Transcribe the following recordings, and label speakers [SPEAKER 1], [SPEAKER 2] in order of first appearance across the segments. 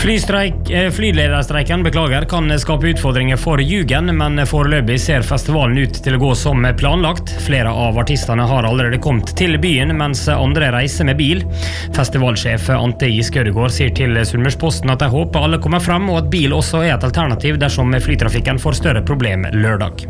[SPEAKER 1] Flylederstreiken kan skape utfordringer for Jugen, men foreløpig ser festivalen ut til å gå som planlagt. Flere av artistene har allerede kommet til byen, mens andre reiser med bil. Festivalsjef Ante Giske-Ødegård sier til Sunnmørsposten at de håper alle kommer frem, og at bil også er et alternativ dersom flytrafikken får større problem lørdag.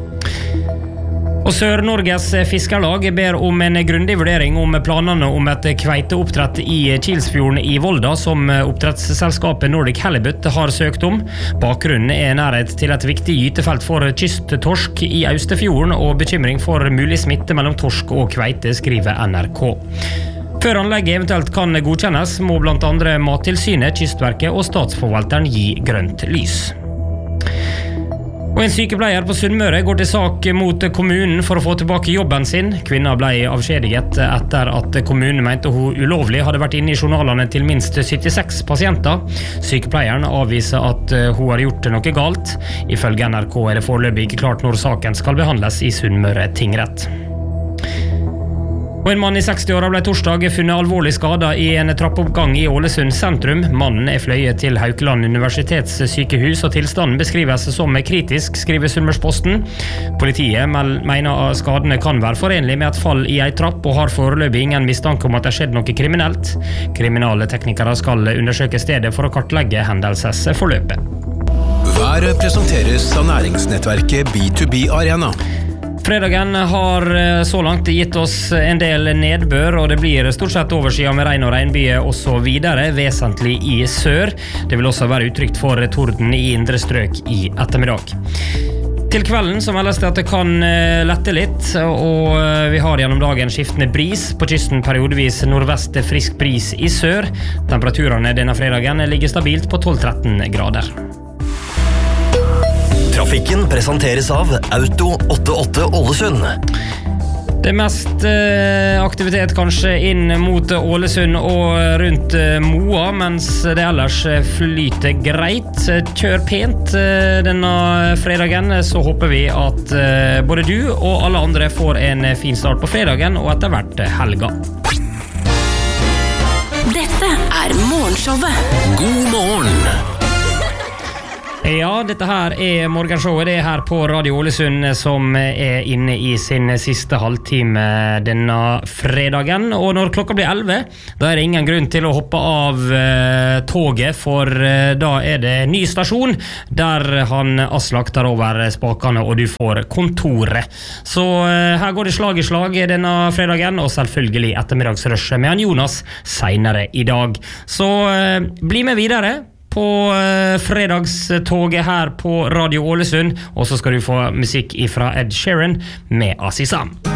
[SPEAKER 1] Og Sør-Norges fiskerlag ber om en grundig vurdering om planene om et kveiteoppdrett i Kilsfjorden i Volda, som oppdrettsselskapet Nordic Halibut har søkt om. Bakgrunnen er nærhet til et viktig gytefelt for kysttorsk i Austefjorden og bekymring for mulig smitte mellom torsk og kveite, skriver NRK. Før anlegget eventuelt kan godkjennes, må blant andre Mattilsynet, Kystverket og Statsforvalteren gi grønt lys. Og en sykepleier på Sunnmøre går til sak mot kommunen for å få tilbake jobben sin. Kvinna ble avskjediget etter at kommunen mente hun ulovlig hadde vært inne i journalene til minst 76 pasienter. Sykepleieren avviser at hun har gjort noe galt. Ifølge NRK er det foreløpig ikke klart når saken skal behandles i Sunnmøre tingrett. Og en mann i 60-åra ble torsdag funnet alvorlig skadet i en trappoppgang i Ålesund sentrum. Mannen er fløyet til Haukeland universitetssykehus, og tilstanden beskrives som kritisk, skriver Sunnmørsposten. Politiet mener skadene kan være forenlig med et fall i en trapp, og har foreløpig ingen mistanke om at det har skjedd noe kriminelt. Kriminale teknikere skal undersøke stedet for å kartlegge hendelsesforløpet.
[SPEAKER 2] Været presenteres av næringsnettverket B2B Arena.
[SPEAKER 1] Fredagen har så langt gitt oss en del nedbør, og det blir stort sett overskyet med regn og regnbyger og så videre, vesentlig i sør. Det vil også være utrygt for torden i indre strøk i ettermiddag. Til kvelden så meldes det at det kan lette litt, og vi har gjennom dagen skiftende bris. På kysten periodevis nordvest frisk bris i sør. Temperaturene denne fredagen ligger stabilt på 12-13 grader.
[SPEAKER 3] Trafikken presenteres av Auto 88 Ålesund.
[SPEAKER 1] Det mest aktivitet kanskje inn mot Ålesund og rundt Moa, mens det ellers flyter greit. Kjør pent denne fredagen, så håper vi at både du og alle andre får en fin start på fredagen og etter hvert helga.
[SPEAKER 4] Dette er morgenshowet.
[SPEAKER 3] God morgen!
[SPEAKER 1] Ja, dette her er morgenshowet. Det er her på Radio Ålesund som er inne i sin siste halvtime denne fredagen. Og når klokka blir 11, da er det ingen grunn til å hoppe av toget, for da er det ny stasjon, der han Aslak tar over spakene, og du får kontoret. Så her går det slag i slag denne fredagen, og selvfølgelig ettermiddagsrushet med han Jonas senere i dag. Så bli med videre på fredagstoget her på Radio Ålesund, og så skal du få musikk ifra Ed Sheeran med Asisam.